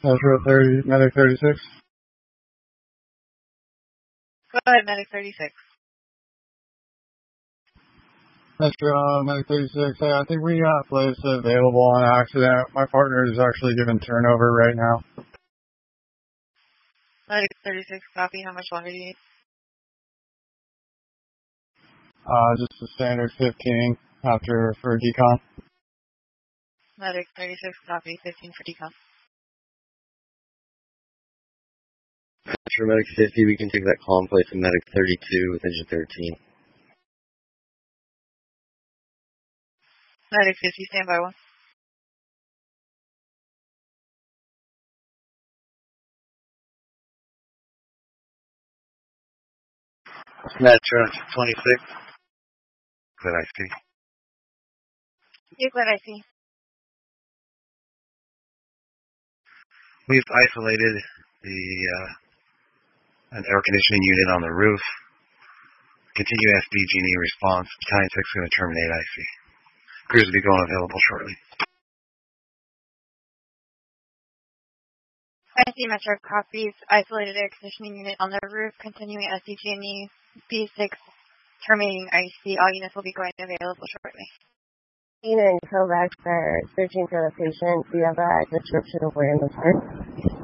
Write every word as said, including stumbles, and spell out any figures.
Metro thirty, Medic thirty-six. Go ahead, Medic thirty-six. Metro, Medic thirty-six. Hey, I think we got a place available on accident. My partner is actually giving turnover right now. Medic thirty-six, copy. How much longer do you need? Uh, just a standard fifteen after for decon. Medic thirty-six, copy. fifteen for decon. For Medic fifty, we can take that call and place a Medic thirty-two with engine thirteen. Medic fifty, stand by one. Metro twenty-six. That I see. Euclid, I see. We've isolated the uh, an air conditioning unit on the roof. Continue S D G and E response. Battalion six is going to terminate I C. Crews will be going available shortly. I see Metro copies. Isolated air conditioning unit on the roof. Continuing S D G and E. B six terminating I C. All units will be going available shortly. Tina and Kovacs are searching for the patient. Do you have a description of where in the park?